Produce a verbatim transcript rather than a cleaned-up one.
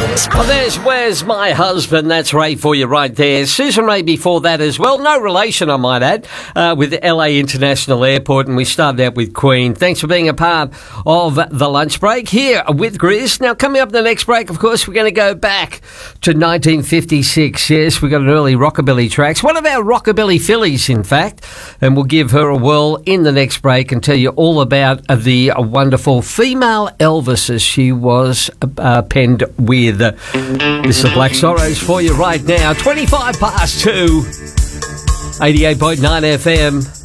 Well, there's Where's My Husband? That's Ray for you right there. Susan Ray before that as well. No relation, I might add, uh, with L A International Airport. And we started out with Queen. Thanks for being a part of the lunch break here with Grizz. Now, coming up the next break, of course, we're going to go back to nineteen fifty-six. Yes, we've got an early rockabilly tracks. One of our rockabilly fillies, in fact. And we'll give her a whirl in the next break and tell you all about the wonderful female Elvis as she was uh, penned with. This is the Black Sorrows for you right now. twenty-five past two. eighty-eight point nine F M.